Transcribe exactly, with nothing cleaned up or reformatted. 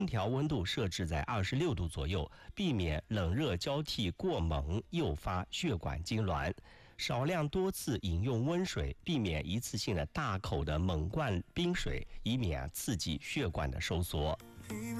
空调温度设置在二十六度左右，避免冷热交替过猛诱发血管痉挛。少量多次饮用温水，避免一次性的大口的猛灌冰水，以免啊刺激血管的收缩。